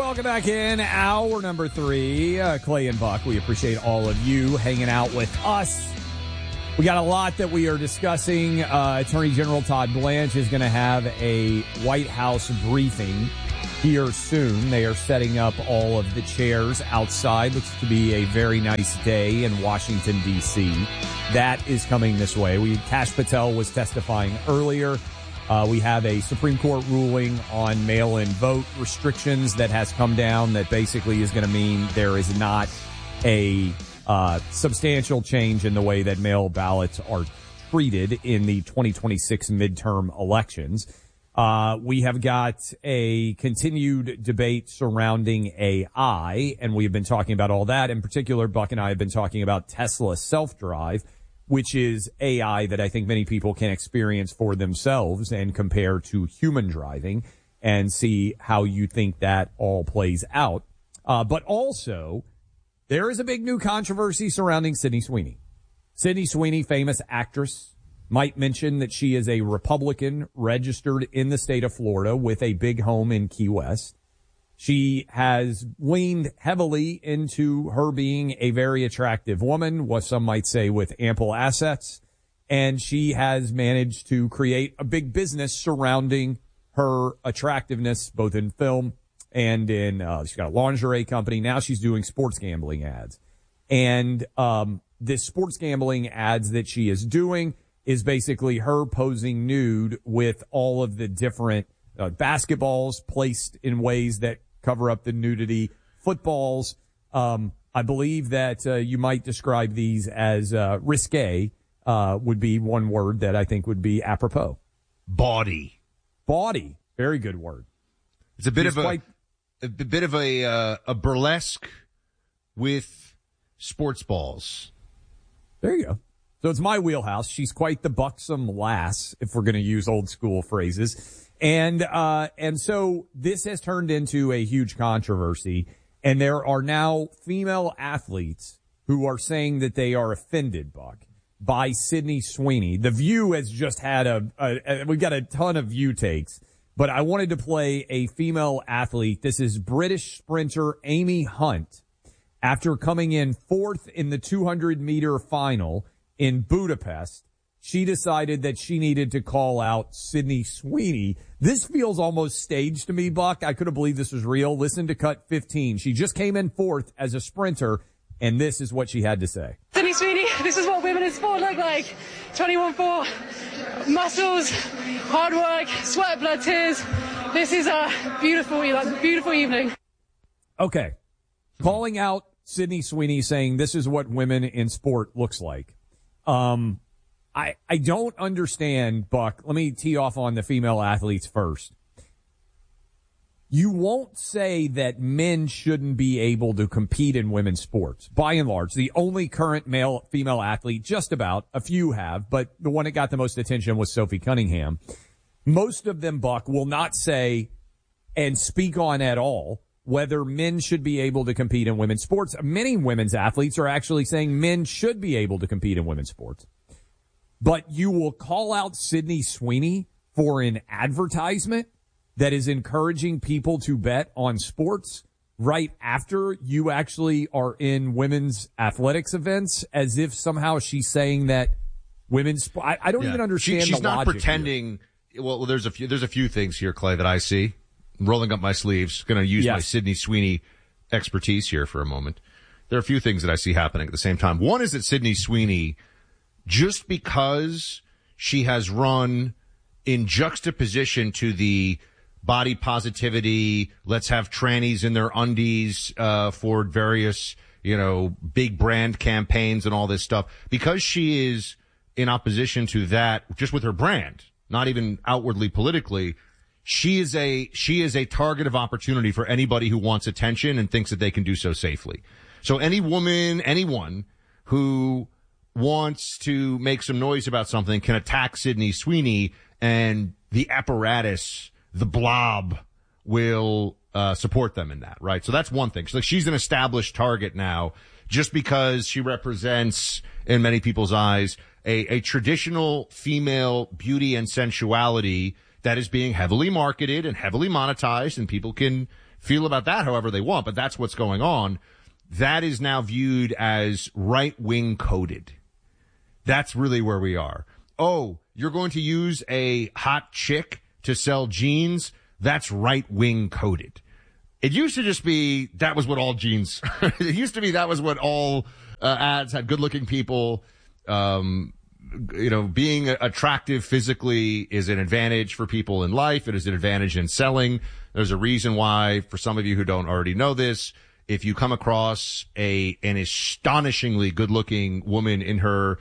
welcome back in. Hour number 3, Clay and Buck. We appreciate all of you hanging out with us. We got a lot that we are discussing. Attorney General Todd Blanche is going to have a White House briefing here soon. They are setting up all of the chairs outside. Looks to be a very nice day in Washington, D.C. That is coming this way. Kash Patel was testifying earlier. We have a Supreme Court ruling on mail-in vote restrictions that has come down that basically is going to mean there is not a substantial change in the way that mail ballots are treated in the 2026 midterm elections. We have got a continued debate surrounding AI, and we have been talking about all that. In particular, Buck and I have been talking about Tesla self-drive, which is AI that I think many people can experience for themselves and compare to human driving and see how you think that all plays out. But also, there is a big new controversy surrounding Sydney Sweeney. Sydney Sweeney, famous actress, might mention that she is a Republican registered in the state of Florida with a big home in Key West. She has leaned heavily into her being a very attractive woman, what some might say with ample assets, and she has managed to create a big business surrounding her attractiveness, both in film and in, she's got a lingerie company. Now she's doing sports gambling ads. And this sports gambling ads that she is doing is basically her posing nude with all of the different basketballs placed in ways that cover up the nudity, footballs. I believe that you might describe these as risque, would be one word that I think would be apropos. Bawdy. Very good word. It's a bit of a burlesque with sports balls. There you go. So it's my wheelhouse. She's quite the buxom lass, if we're going to use old school phrases. And so this has turned into a huge controversy, and there are now female athletes who are saying that they are offended, Buck, by Sydney Sweeney. The View has just had we've got a ton of View takes, but I wanted to play a female athlete. This is British sprinter Amy Hunt. After coming in 4th in the 200-meter final in Budapest, she decided that she needed to call out Sydney Sweeney. This feels almost staged to me, Buck. I couldn't believe this was real. Listen to cut 15. She just came in 4th as a sprinter, and this is what she had to say. Sydney Sweeney, this is what women in sport look like. 21-4, muscles, hard work, sweat, blood, tears. This is a beautiful evening. Okay. Calling out Sydney Sweeney, saying this is what women in sport looks like. I don't understand, Buck. Let me tee off on the female athletes first. You won't say that men shouldn't be able to compete in women's sports. By and large, the only current female athlete, just about, a few have, but the one that got the most attention was Sophie Cunningham. Most of them, Buck, will not say and speak on at all whether men should be able to compete in women's sports. Many women's athletes are actually saying men should be able to compete in women's sports. But you will call out Sydney Sweeney for an advertisement that is encouraging people to bet on sports right after you actually are in women's athletics events, as if somehow she's saying that women's I don't even understand she's the logic not pretending here. Well, there's a few things here, Clay, that I see. I'm rolling up my sleeves, going to use my Sydney Sweeney expertise here for a moment. There are a few things that I see happening at the same time. One is that Sydney Sweeney, just because she has run in juxtaposition to the body positivity, let's have trannies in their undies for various, big brand campaigns and all this stuff, because she is in opposition to that just with her brand, not even outwardly politically, she is a target of opportunity for anybody who wants attention and thinks that they can do so safely. So anyone who wants to make some noise about something can attack Sydney Sweeney, and the apparatus, the blob, will support them in that, right? So that's one thing. So she's an established target now, just because she represents, in many people's eyes, a traditional female beauty and sensuality that is being heavily marketed and heavily monetized, and people can feel about that however they want, but that's what's going on. That is now viewed as right-wing coded. That's really where we are. Oh, you're going to use a hot chick to sell jeans? That's right-wing coded. It used to just be that was what all jeans, it used to be that was what all ads had, good-looking people. Being attractive physically is an advantage for people in life. It is an advantage in selling. There's a reason why, for some of you who don't already know this, if you come across an astonishingly good-looking woman in her,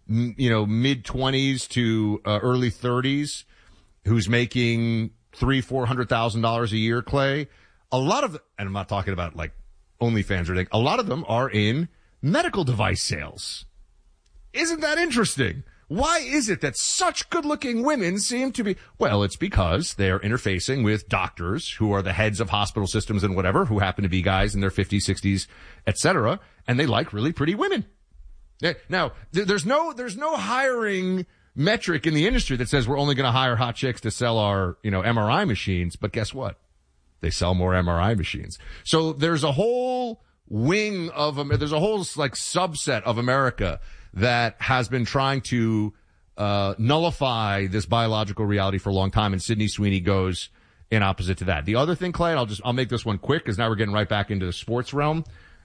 mid-20s to early 30s who's making $300,000-$400,000 a year, Clay, a lot of, and I'm not talking about like OnlyFans or anything, a lot of them are in medical device sales. Isn't that interesting? Why is it that such good-looking women seem to be? Well, it's because they're interfacing with doctors who are the heads of hospital systems and whatever, who happen to be guys in their 50s, 60s, etc., and they like really pretty women. Now, there's no hiring metric in the industry that says we're only going to hire hot chicks to sell our, MRI machines, but guess what? They sell more MRI machines. So there's a whole wing of them. There's a whole subset of America that has been trying to nullify this biological reality for a long time, and Sydney Sweeney goes in opposite to that. The other thing, Clay, and I'll make this one quick because now we're getting right back into the sports realm.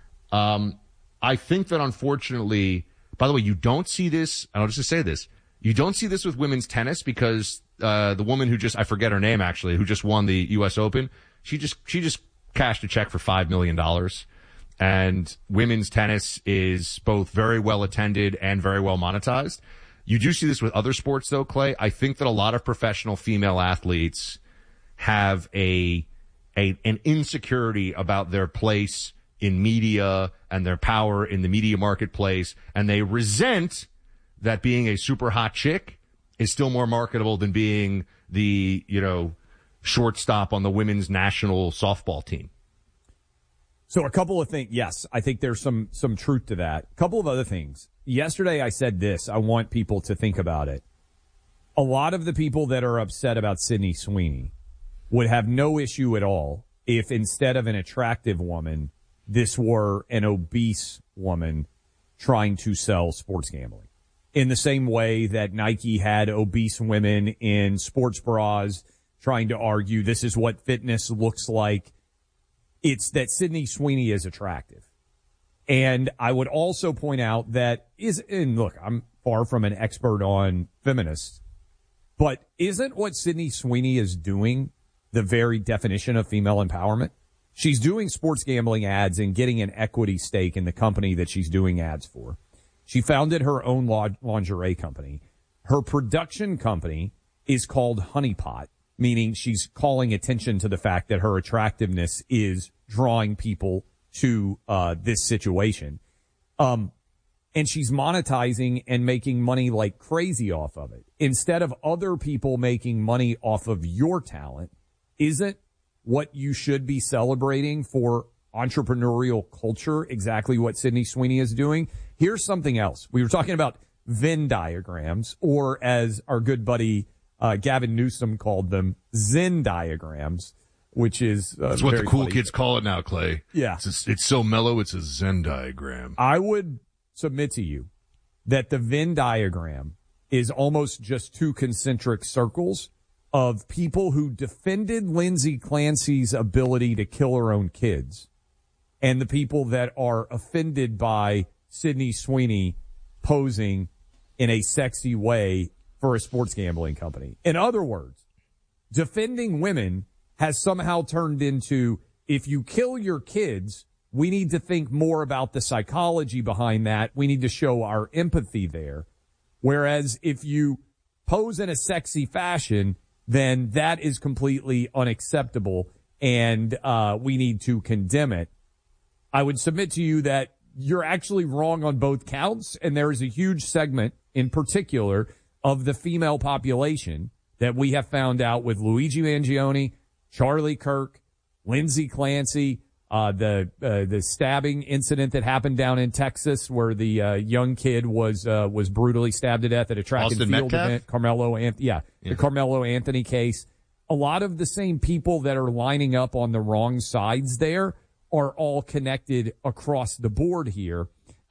I think that unfortunately, by the way, you don't see this, and I'll just say this, you don't see this with women's tennis because the woman who I forget her name actually, who just won the U.S. Open, she just cashed a check for $5 million. And women's tennis is both very well attended and very well monetized. You do see this with other sports, though, Clay. I think that a lot of professional female athletes have an insecurity about their place in media and their power in the media marketplace, and they resent that being a super hot chick is still more marketable than being the, shortstop on the women's national softball team. So a couple of things. Yes, I think there's some truth to that. A couple of other things. Yesterday I said this. I want people to think about it. A lot of the people that are upset about Sydney Sweeney would have no issue at all if instead of an attractive woman, this were an obese woman trying to sell sports gambling. In the same way that Nike had obese women in sports bras trying to argue this is what fitness looks like. It's that Sydney Sweeney is attractive. And I would also point out that and look, I'm far from an expert on feminists, but isn't what Sydney Sweeney is doing the very definition of female empowerment? She's doing sports gambling ads and getting an equity stake in the company that she's doing ads for. She founded her own lingerie company. Her production company is called Honey Pot, meaning she's calling attention to the fact that her attractiveness is drawing people to this situation. And she's monetizing and making money like crazy off of it. Instead of other people making money off of your talent, isn't what you should be celebrating for entrepreneurial culture exactly what Sydney Sweeney is doing? Here's something else. We were talking about Venn diagrams, or as our good buddy Gavin Newsom called them, Zen diagrams, which is that's what the cool kids call it now, Clay. Yeah. It's so mellow, it's a Zen diagram. I would submit to you that the Venn diagram is almost just two concentric circles of people who defended Lindsay Clancy's ability to kill her own kids and the people that are offended by Sydney Sweeney posing in a sexy way for a sports gambling company. In other words, defending women has somehow turned into, if you kill your kids, we need to think more about the psychology behind that. We need to show our empathy there. Whereas if you pose in a sexy fashion, then that is completely unacceptable, and we need to condemn it. I would submit to you that you're actually wrong on both counts, and there is a huge segment in particular of the female population that we have found out with Luigi Mangione, Charlie Kirk, Lindsay Clancy, the stabbing incident that happened down in Texas where the young kid was brutally stabbed to death at a track and field event. The Carmelo Anthony case. a lot of the same people that are lining up on the wrong sides there are all connected across the board here.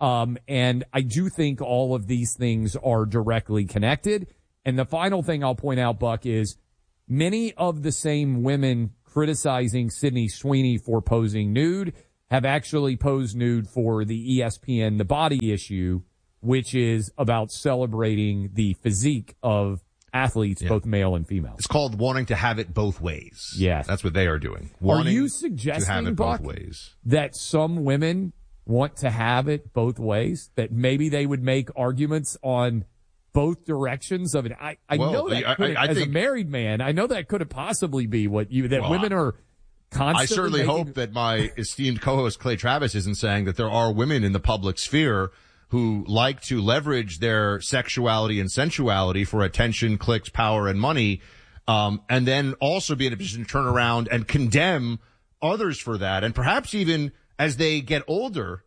And I do think all of these things are directly connected. And the final thing I'll point out, Buck, is many of the same women criticizing Sydney Sweeney for posing nude have actually posed nude for the ESPN The Body issue, which is about celebrating the physique of athletes, both male and female. It's called wanting to have it both ways. Yes. That's what they are doing. Are you suggesting, to have it Buck, both ways, that some women want to have it both ways? That maybe they would make arguments on both directions of it? I know that as a married man, I know that could possibly be what women are constantly I certainly hope that my esteemed co-host Clay Travis isn't saying that there are women in the public sphere who like to leverage their sexuality and sensuality for attention, clicks, power, and money, and then also be in a position to turn around and condemn others for that. And perhaps even as they get older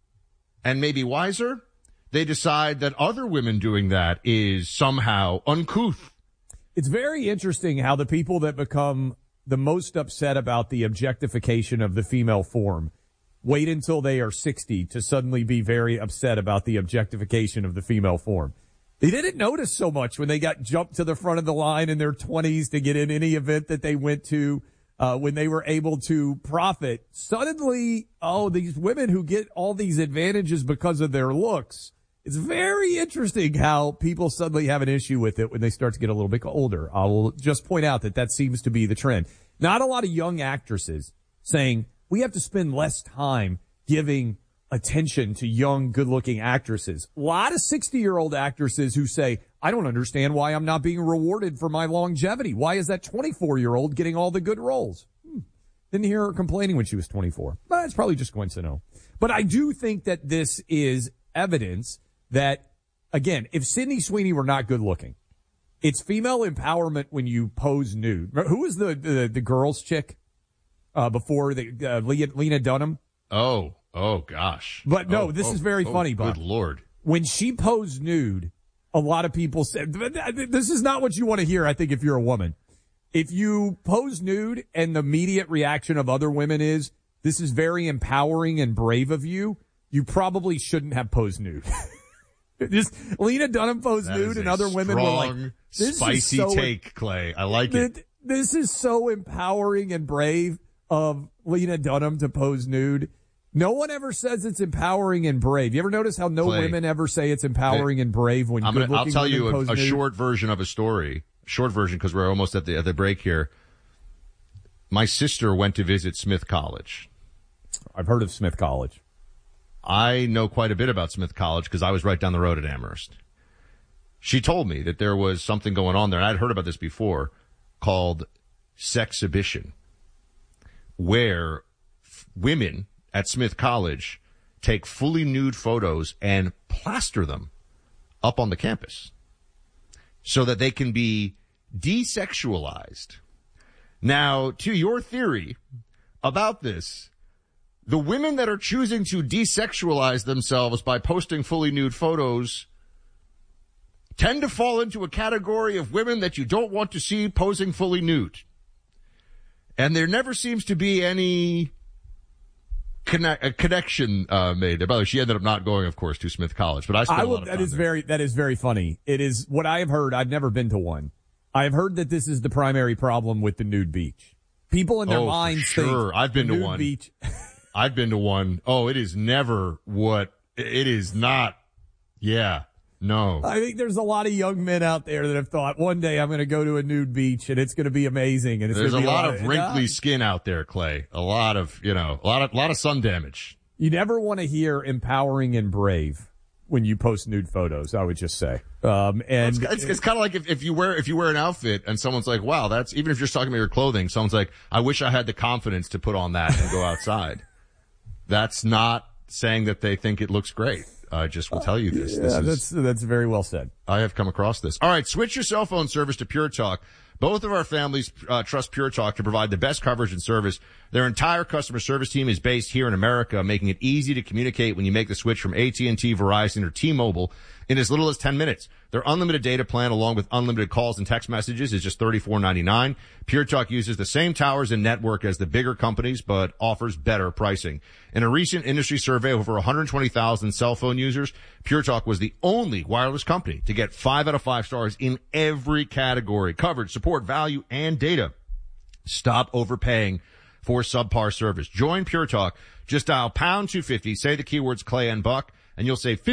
and maybe wiser, they decide that other women doing that is somehow uncouth. It's very interesting how the people that become the most upset about the objectification of the female form wait until they are 60 to suddenly be very upset about the objectification of the female form. They didn't notice so much when they got jumped to the front of the line in their 20s to get in any event that they went to, when they were able to profit. Suddenly, these women who get all these advantages because of their looks. It's very interesting how people suddenly have an issue with it when they start to get a little bit older. I will just point out that seems to be the trend. Not a lot of young actresses saying, we have to spend less time giving attention to young, good-looking actresses. A lot of 60-year-old actresses who say, I don't understand why I'm not being rewarded for my longevity. Why is that 24-year-old getting all the good roles? Didn't hear her complaining when she was 24. But it's probably just coincidental. But I do think that this is evidence that, again, if Sydney Sweeney were not good-looking, it's female empowerment when you pose nude. Who was the girls chick? Before Lena Dunham. Oh gosh. But no, this is very funny, Bob. Good Lord. When she posed nude, a lot of people said, this is not what you want to hear, I think, if you're a woman. If you pose nude and the immediate reaction of other women is, this is very empowering and brave of you, you probably shouldn't have posed nude. Just Lena Dunham posed nude and other women were like, this spicy is so take, Clay. I like it. This is so empowering and brave of Lena Dunham to pose nude. No one ever says it's empowering and brave. You ever notice how no women ever say it's empowering and brave when good-looking women pose nude? I'll tell you a short version of a story. Short version because we're almost at the break here. My sister went to visit Smith College. I've heard of Smith College. I know quite a bit about Smith College because I was right down the road at Amherst. She told me that there was something going on there, and I'd heard about this before, called sexhibition, where women at Smith College take fully nude photos and plaster them up on the campus so that they can be desexualized. Now, to your theory about this, the women that are choosing to desexualize themselves by posting fully nude photos tend to fall into a category of women that you don't want to see posing fully nude. And there never seems to be any connection made. By the way, she ended up not going, of course, to Smith College. But I spent a lot of time there. That is very funny. It is what I have heard. I've never been to one. I have heard that this is the primary problem with the nude beach. People in their minds think I've been to one. Beach. I've been to one. Oh, it is never what it is not. Yeah. No. I think there's a lot of young men out there that have thought one day I'm going to go to a nude beach and it's going to be amazing. And there's a lot of wrinkly skin out there, Clay. A lot of sun damage. You never want to hear empowering and brave when you post nude photos, I would just say. And it's kind of like if you wear an outfit and someone's like, wow, that's, even if you're just talking about your clothing, someone's like, I wish I had the confidence to put on that and go outside. That's not saying that they think it looks great. I just will tell you this. That's very well said. I have come across this. All right, switch your cell phone service to Pure Talk. Both of our families trust Pure Talk to provide the best coverage and service. Their entire customer service team is based here in America, making it easy to communicate when you make the switch from AT&T, Verizon, or T-Mobile in as little as 10 minutes. Their unlimited data plan, along with unlimited calls and text messages, is just $34.99. Pure Talk uses the same towers and network as the bigger companies, but offers better pricing. In a recent industry survey of over 120,000 cell phone users, Pure Talk was the only wireless company to get 5 out of 5 stars in every category: coverage, support, value, and data. Stop overpaying for subpar service. Join Pure Talk. Just dial #250, say the keywords Clay and Buck, and you'll save